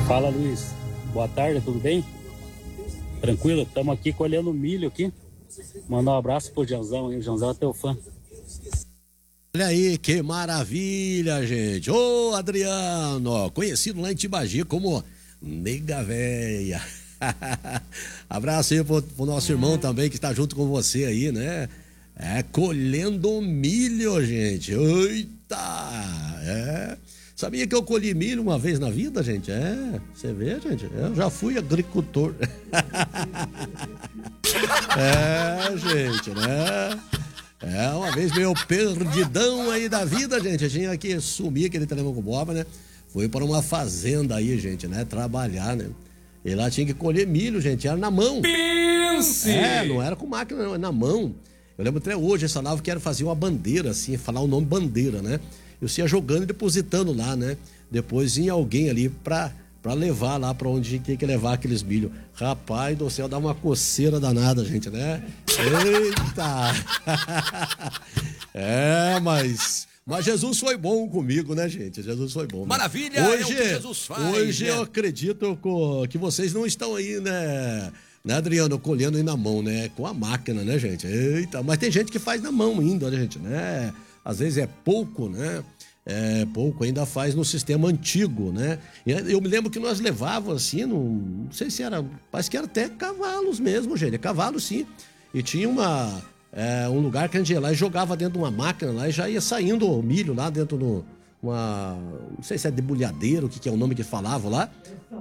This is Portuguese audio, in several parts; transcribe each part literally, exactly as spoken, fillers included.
Fala, Luiz. Boa tarde, tudo bem? Tranquilo? Estamos aqui colhendo milho aqui. Mandar um abraço pro Janzão aí, o Janzão é teu fã. Olha aí, que maravilha, gente. Ô, Adriano, conhecido lá em Tibagi como Nega Véia. Abraço aí pro, pro nosso irmão também que está junto com você aí, né? É, colhendo milho, gente. Eita! É. Sabia que eu colhi milho uma vez na vida, gente? É, você vê, gente? Eu já fui agricultor. É, gente, né? É, uma vez meio perdidão aí da vida, gente. Eu tinha que sumir aquele telefone com boba, né? Fui para uma fazenda aí, gente, né? Trabalhar, né? E lá tinha que colher milho, gente. Era na mão. Pense! É, não era com máquina, não. Era na mão. Eu lembro até hoje, essa nave que era fazer uma bandeira, assim, falar o nome bandeira, né? Eu ia jogando e depositando lá, né? Depois vinha alguém ali pra, pra levar lá pra onde tinha que levar aqueles milho. Rapaz do céu, dá uma coceira danada, gente, né? Eita! É, mas... Mas Jesus foi bom comigo, né, gente? Jesus foi bom. Né? Maravilha, hoje, é o que Jesus faz. Hoje né? eu acredito que vocês não estão aí, né... Né, Adriano, colhendo aí na mão, né? Com a máquina, né, gente? Eita, mas tem gente que faz na mão ainda, né, gente? Né? Às vezes é pouco, né? É pouco, ainda faz no sistema antigo, né? Eu me lembro que nós levávamos assim, não, não sei se era, parece que era até cavalos mesmo, gente. É cavalo, sim. E tinha uma, é, um lugar que a gente ia lá e jogava dentro de uma máquina lá e já ia saindo o milho lá dentro do... Uma, não sei se é debulhadeiro, o que, que é o nome que falava lá.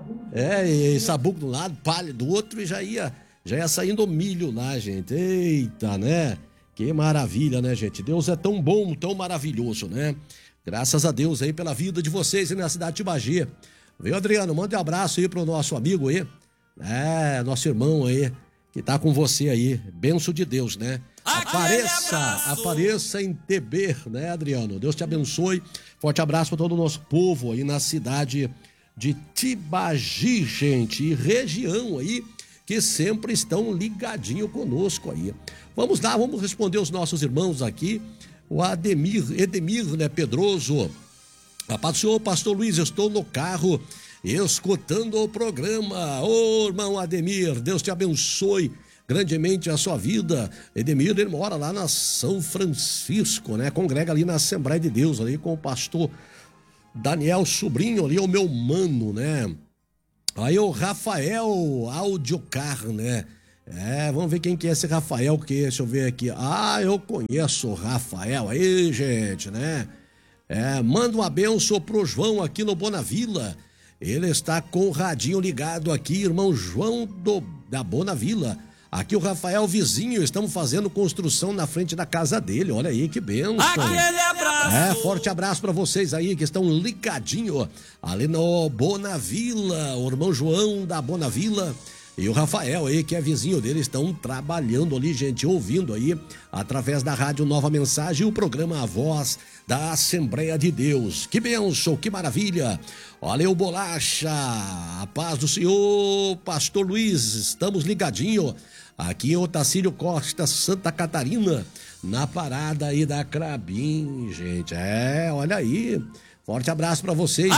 É, e sabugo de um lado, palha do outro e já ia, já ia saindo o milho lá, gente. Eita, né? Que maravilha, né, gente? Deus é tão bom, tão maravilhoso, né? Graças a Deus aí pela vida de vocês aí na cidade de Bagé. Viu, Adriano? Mande um abraço aí pro nosso amigo aí. É, nosso irmão aí, que tá com você aí. Benção de Deus, né? Apareça, apareça em T B, né, Adriano? Deus te abençoe. Forte abraço para todo o nosso povo aí na cidade de Tibagi, gente, e região aí, que sempre estão ligadinho conosco aí. Vamos lá, vamos responder os nossos irmãos aqui. O Ademir, Edemir, né, Pedroso. A paz do Senhor, pastor Luiz, eu estou no carro escutando o programa. Ô, irmão Ademir, Deus te abençoe grandemente a sua vida. Edemir, ele mora lá na São Francisco, né? Congrega ali na Assembleia de Deus, ali com o pastor Daniel Sobrinho, ali, o meu mano, né? Aí o Rafael Audiocar, né? É, vamos ver quem que é esse Rafael, que deixa eu ver aqui. Ah, eu conheço o Rafael aí, gente, né? É, manda uma benção pro João aqui no Bonavila. Ele está com o radinho ligado aqui, irmão João do, da Bonavila. Aqui o Rafael vizinho, estamos fazendo construção na frente da casa dele, olha aí que bênção. Aquele abraço. É, forte abraço para vocês aí que estão ligadinho ali no Bonavila, o irmão João da Bonavila e o Rafael aí, que é vizinho dele, estão trabalhando ali, gente, ouvindo aí, através da rádio Nova Mensagem, o programa A Voz da Assembleia de Deus. Que bênção, que maravilha. Olha o Bolacha, a paz do Senhor, pastor Luiz, estamos ligadinho aqui em Otacílio Costa, Santa Catarina, na parada aí da Crabim, gente. É, olha aí. Forte abraço pra vocês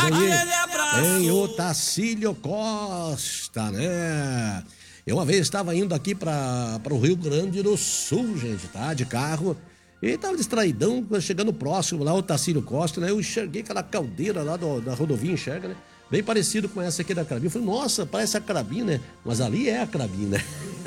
aí em Otacílio Costa, né? Eu uma vez estava indo aqui para o Rio Grande do Sul, gente, tá? De carro. E tava distraidão, chegando próximo lá, Otacílio Costa, né? Eu enxerguei aquela caldeira lá do, da rodovia, enxerga, né? Bem parecido com essa aqui da Crabim. Eu falei, nossa, parece a Crabim, né? Mas ali é a Crabim, né?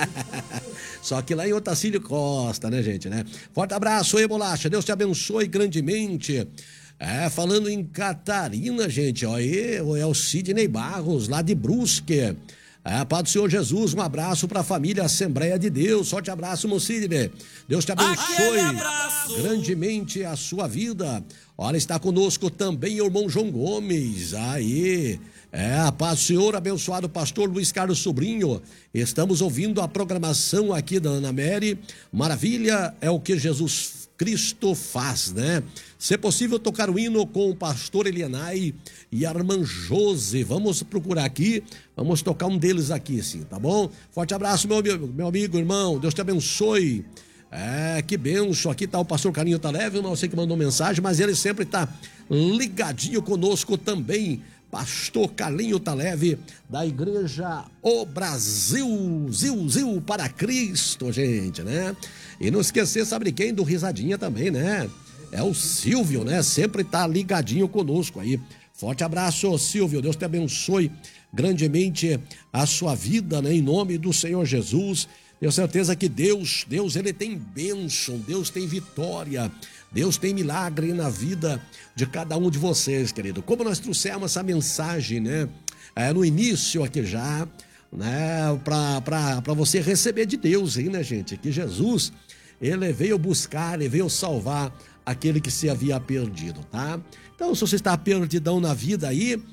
Só que lá em Otacílio Costa, né, gente, né? Forte abraço aí, Bolacha. Deus te abençoe grandemente. É, falando em Catarina, gente, ó, aí é o Sidney Barros, lá de Brusque. É, Pai do Senhor Jesus, um abraço para a família Assembleia de Deus. Forte abraço, meu Sidney. Deus te abençoe grandemente a sua vida. Olha, está conosco também o irmão João Gomes. Aí, é, a paz do Senhor, abençoado pastor Luiz Carlos Sobrinho. Estamos ouvindo a programação aqui da Ana Mary. Maravilha é o que Jesus Cristo faz, né? Se possível, tocar o hino com o pastor Elianai e a irmã Jose. Vamos procurar aqui, vamos tocar um deles aqui, sim, tá bom? Forte abraço, meu, meu amigo, irmão. Deus te abençoe. É, que benção. Aqui tá o pastor Carinho Taleve, não sei que mandou mensagem, mas ele sempre tá ligadinho conosco também pastor Carlinho Taleve, da igreja O Brasil, Zil, Zil para Cristo, gente, né? E não esquecer, sabe de quem? Do Risadinha também, né? É o Silvio, né? Sempre tá ligadinho conosco aí. Forte abraço, Silvio, Deus te abençoe grandemente a sua vida, né? Em nome do Senhor Jesus. Tenho certeza que Deus, Deus, ele tem bênção, Deus tem vitória, Deus tem milagre na vida de cada um de vocês, querido. Como nós trouxemos essa mensagem, né, é, no início aqui já, né, para você receber de Deus aí, né, gente, que Jesus, ele veio buscar, ele veio salvar aquele que se havia perdido, tá? Então, se você está perdidão na vida aí,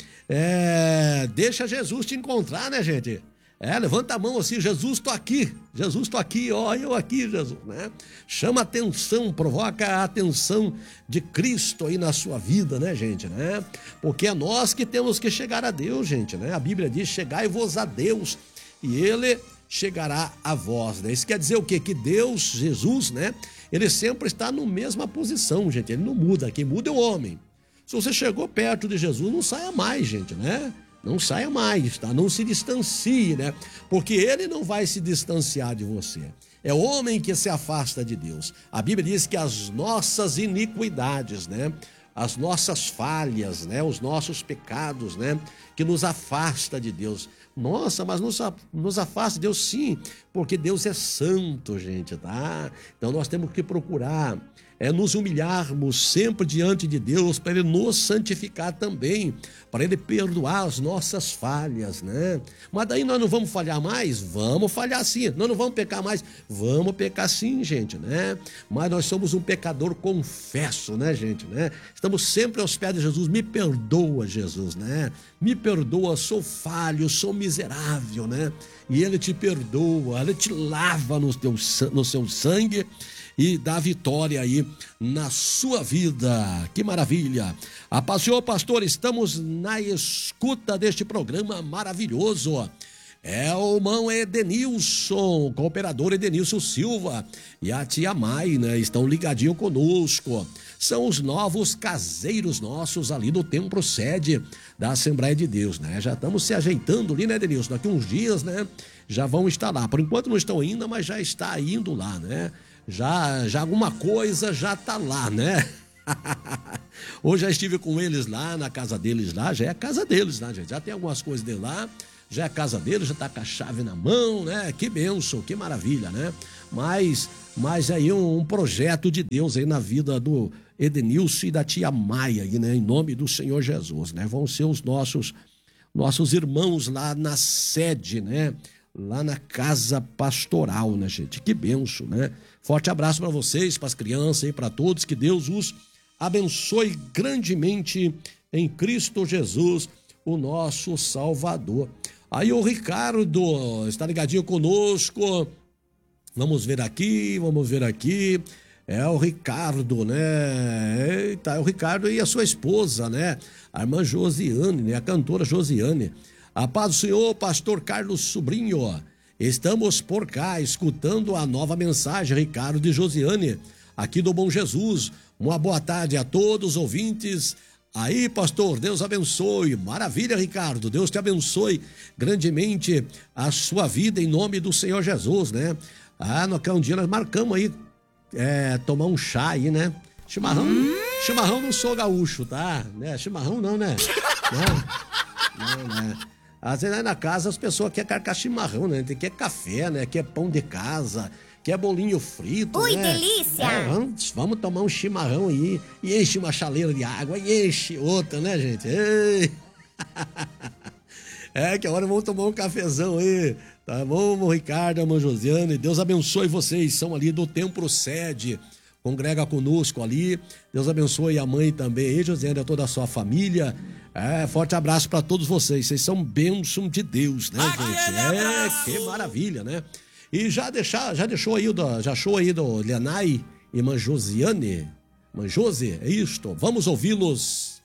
é, deixa Jesus te encontrar, né, gente? É, levanta a mão assim, Jesus, tô aqui, Jesus, tô aqui, ó, eu aqui, Jesus, né? Chama atenção, provoca a atenção de Cristo aí na sua vida, né, gente, né? Porque é nós que temos que chegar a Deus, gente, né? A Bíblia diz, chegai-vos a Deus e Ele chegará a vós, né? Isso quer dizer o quê? Que Deus, Jesus, né? Ele sempre está na mesma posição, gente, ele não muda, quem muda é o homem. Se você chegou perto de Jesus, não saia mais, gente, né? Não saia mais, tá? Não se distancie, né? Porque ele não vai se distanciar de você. É o homem que se afasta de Deus. A Bíblia diz que as nossas iniquidades, né? As nossas falhas, né? Os nossos pecados, né? Que nos afasta de Deus. Nossa, mas nos, nos afasta de Deus sim, porque Deus é santo, gente, tá? Então nós temos que procurar é nos humilharmos sempre diante de Deus para Ele nos santificar também, para Ele perdoar as nossas falhas, né? Mas daí nós não vamos falhar mais? Vamos falhar sim. Nós não vamos pecar mais? Vamos pecar sim, gente, né? Mas nós somos um pecador confesso, né, gente, né? Estamos sempre aos pés de Jesus. Me perdoa, Jesus, né? Me perdoa, sou falho, sou miserável, né? E Ele te perdoa, Ele te lava no, teu, no seu sangue e dá vitória aí na sua vida. Que maravilha! A paz, Senhor, pastor, estamos na escuta deste programa maravilhoso. É o irmão Edenilson, cooperador Edenilson Silva e a tia Mai, né? Estão ligadinhos conosco. São os novos caseiros nossos ali no templo sede da Assembleia de Deus, né? Já estamos se ajeitando ali, né, Edenilson? Daqui uns dias, né? Já vão estar lá. Por enquanto não estão ainda, mas já está indo lá, né? Já, já alguma coisa já tá lá, né? Hoje já estive com eles lá, na casa deles lá, já é a casa deles, né, gente? Já tem algumas coisas de lá, já é a casa deles, já tá com a chave na mão, né? Que bênção, que maravilha, né? Mas, mas aí um, um projeto de Deus aí na vida do Edenilson e da tia Maia, aí, né? Em nome do Senhor Jesus, né? Vão ser os nossos, nossos irmãos lá na sede, né? Lá na casa pastoral, né, gente? Que bênção, né? Forte abraço para vocês, para as crianças e para todos. Que Deus os abençoe grandemente em Cristo Jesus, o nosso Salvador. Aí o Ricardo está ligadinho conosco. Vamos ver aqui, vamos ver aqui. É o Ricardo, né? Eita, é o Ricardo e a sua esposa, né? A irmã Josiane, né? A cantora Josiane. A paz do Senhor, pastor Carlos Sobrinho. Estamos por cá, escutando a nova mensagem, Ricardo de Josiane, aqui do Bom Jesus. Uma boa tarde a todos os ouvintes. Aí, pastor, Deus abençoe. Maravilha, Ricardo. Deus te abençoe grandemente a sua vida em nome do Senhor Jesus, né? Ah, no um dia nós marcamos aí, é, tomar um chá aí, né? Chimarrão, hum? Chimarrão não sou gaúcho, tá? Né? Chimarrão não, né? Não, não, né? Às vezes na casa as pessoas querem carcar chimarrão, né? Quer café, né? Quer pão de casa, quer bolinho frito, Ui, né? delícia! É, vamos, vamos tomar um chimarrão aí e enche uma chaleira de água e enche outra, né, gente? Ei. É que agora vamos tomar um cafezão aí, tá bom, irmão Ricardo, irmã Josiane? Deus abençoe vocês, são ali do templo sede. Congrega conosco ali. Deus abençoe a mãe também aí, Josiane, a toda a sua família. É, forte abraço para todos vocês. Vocês são bênção de Deus, né, gente? É, que maravilha, né? E já, deixar, já deixou aí, do, já achou aí do Lenai e irmã Josiane? Irmã Josi, é isto. Vamos ouvi-los.